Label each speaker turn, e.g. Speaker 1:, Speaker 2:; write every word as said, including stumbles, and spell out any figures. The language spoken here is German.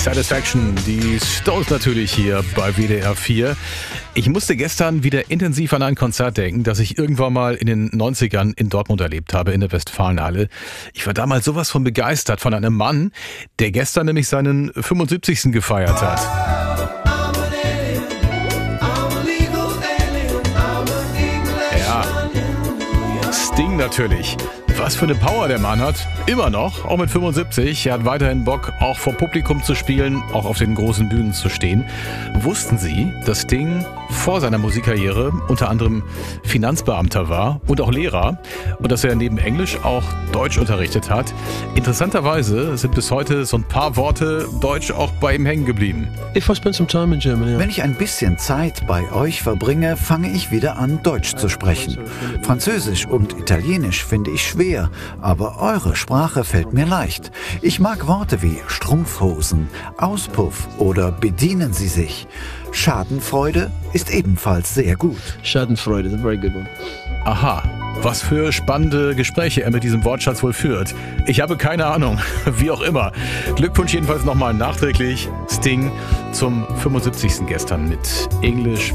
Speaker 1: Satisfaction, die Stones natürlich hier bei W D R vier. Ich musste gestern wieder intensiv an ein Konzert denken, das ich irgendwann mal in den neunzigern in Dortmund erlebt habe, in der Westfalenhalle. Ich war damals sowas von begeistert von einem Mann, der gestern nämlich seinen fünfundsiebzigsten gefeiert hat. Ja, Sting natürlich. Was für eine Power der Mann hat. Immer noch, auch mit fünfundsiebzig. Er hat weiterhin Bock, auch vor Publikum zu spielen, auch auf den großen Bühnen zu stehen. Wussten Sie, dass Sting vor seiner Musikkarriere unter anderem Finanzbeamter war und auch Lehrer und dass er neben Englisch auch Deutsch unterrichtet hat? Interessanterweise sind bis heute so ein paar Worte Deutsch auch bei ihm hängen geblieben.
Speaker 2: If I spend some time in Germany, yeah.
Speaker 3: Wenn ich ein bisschen Zeit bei euch verbringe, fange ich wieder an, Deutsch zu sprechen. Französisch und Italienisch finde ich schwer, aber eure Sprache fällt mir leicht. Ich mag Worte wie Strumpfhosen, Auspuff oder bedienen Sie sich. Schadenfreude ist ebenfalls sehr gut.
Speaker 2: Schadenfreude is a very good one.
Speaker 1: Aha, was für spannende Gespräche er mit diesem Wortschatz wohl führt. Ich habe keine Ahnung, wie auch immer. Glückwunsch jedenfalls nochmal nachträglich Sting zum fünfundsiebzigsten gestern mit English